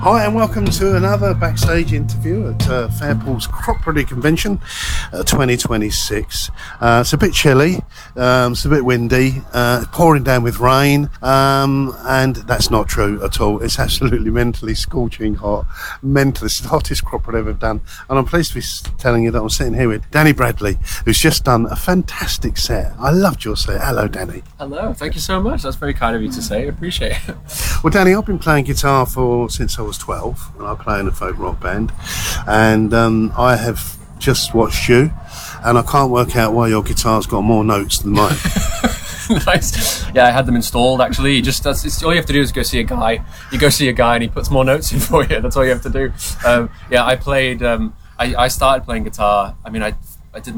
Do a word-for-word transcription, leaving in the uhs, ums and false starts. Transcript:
Hi and welcome to another backstage interview at uh, Fairpool's Crop Produce Convention uh, twenty twenty-six. Uh, it's a bit chilly, um, it's a bit windy, uh, pouring down with rain, um, and that's not true at all. It's absolutely mentally scorching hot, mentally, it's the hottest crop I've ever done. And I'm pleased to be telling you that I'm sitting here with Danny Bradley, who's just done a fantastic set. I loved your set. Hello, Danny. Hello, thank you so much. That's very kind of you to say. I appreciate it. Well, Danny, I've been playing guitar for since I was twelve, and I play in a folk rock band, and um, I have just watched you, and I can't work out why your guitar's got more notes than mine. Nice. Yeah, I had them installed actually. You just that's it's, all you have to do is go see a guy. You go see a guy, and he puts more notes in for you. That's all you have to do. Um, yeah, I played. Um, I, I started playing guitar. I mean, I